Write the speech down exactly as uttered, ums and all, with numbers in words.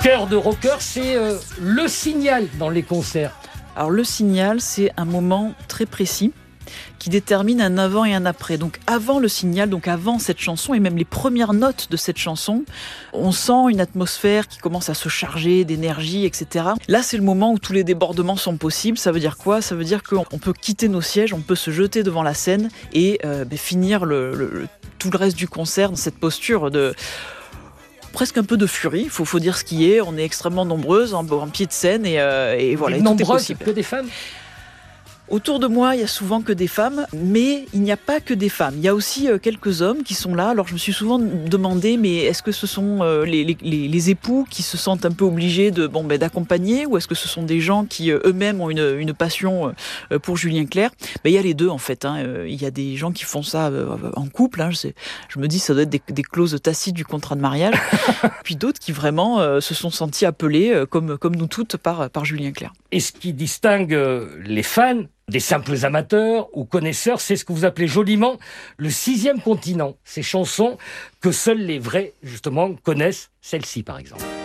cœur de rocker, c'est euh, le signal dans les concerts. Alors le signal, c'est un moment très précis qui détermine un avant et un après. Donc avant le signal, donc avant cette chanson et même les premières notes de cette chanson, on sent une atmosphère qui commence à se charger d'énergie, et cetera. Là, c'est le moment où tous les débordements sont possibles. Ça veut dire quoi ? Ça veut dire qu'on peut quitter nos sièges, on peut se jeter devant la scène et euh, ben, finir le, le, le, tout le reste du concert dans cette posture de... presque un peu de furie, il faut, faut dire ce qui est. On est extrêmement nombreuses en, en pied de scène et, euh, et voilà, et tout est possible. Que des femmes ? Autour de moi, il y a souvent que des femmes, mais il n'y a pas que des femmes. Il y a aussi euh, quelques hommes qui sont là. Alors je me suis souvent demandé, mais est-ce que ce sont euh, les, les, les époux qui se sentent un peu obligés de, bon, ben, d'accompagner, ou est-ce que ce sont des gens qui euh, eux-mêmes ont une, une passion euh, pour Julien Clerc ? Ben, il y a les deux en fait. Hein. Euh, il y a des gens qui font ça euh, en couple. Hein. Je, sais, je me dis ça doit être des, des clauses tacites du contrat de mariage. Puis d'autres qui vraiment euh, se sont sentis appelés, euh, comme, comme nous toutes, par, par Julien Clerc. Et ce qui distingue euh, les fans des simples amateurs ou connaisseurs, c'est ce que vous appelez joliment le sixième continent. Ces chansons que seuls les vrais, justement, connaissent, celle-ci par exemple.